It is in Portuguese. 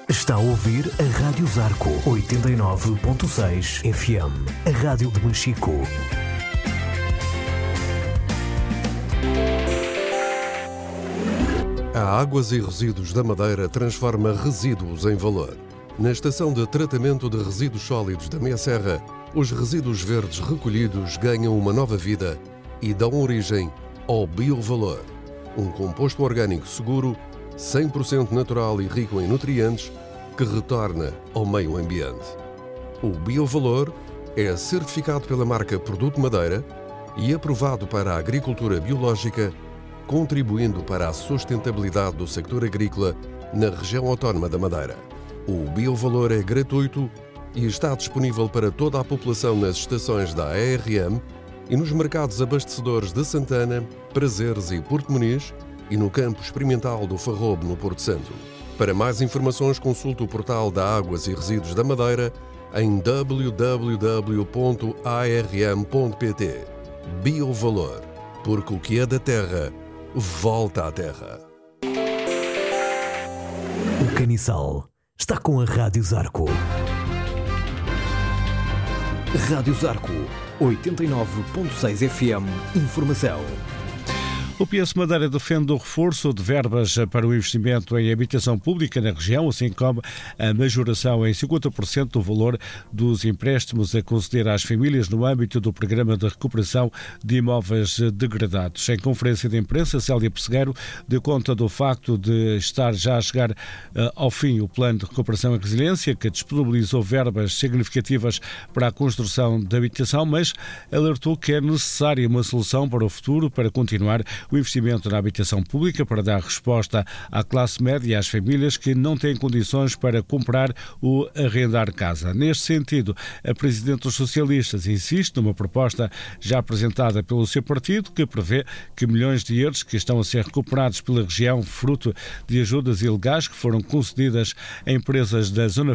Está a ouvir a Rádio Zarco 89.6 FM, a rádio de Machico. A Águas e Resíduos da Madeira transforma resíduos em valor. Na estação de tratamento de resíduos sólidos da Meia Serra, os resíduos verdes recolhidos ganham uma nova vida e dão origem ao biovalor, um composto orgânico seguro, 100% natural e rico em nutrientes, que retorna ao meio ambiente. O biovalor é certificado pela marca Produto Madeira e aprovado para a agricultura biológica, contribuindo para a sustentabilidade do sector agrícola na região autónoma da Madeira. O biovalor é gratuito e está disponível para toda a população nas estações da ARM e nos mercados abastecedores de Santana, Prazeres e Porto Muniz e no campo experimental do Farrobo, no Porto Santo. Para mais informações, consulte o portal da Águas e Resíduos da Madeira em www.arm.pt. Biovalor, porque o que é da terra, volta à terra. O Caniçal está com a Rádio Zarco. Rádio Zarco 89.6 FM. Informação. O PS Madeira defende o reforço de verbas para o investimento em habitação pública na região, assim como a majoração em 50% do valor dos empréstimos a conceder às famílias no âmbito do Programa de Recuperação de Imóveis Degradados. Em conferência de imprensa, Célia Pessegueiro deu conta do facto de estar já a chegar ao fim o Plano de Recuperação e Resiliência, que disponibilizou verbas significativas para a construção de habitação, mas alertou que é necessária uma solução para o futuro para continuar o investimento na habitação pública para dar resposta à classe média e às famílias que não têm condições para comprar ou arrendar casa. Neste sentido, a Presidente dos Socialistas insiste numa proposta já apresentada pelo seu partido, que prevê que milhões de euros que estão a ser recuperados pela região, fruto de ajudas ilegais que foram concedidas a empresas da Zona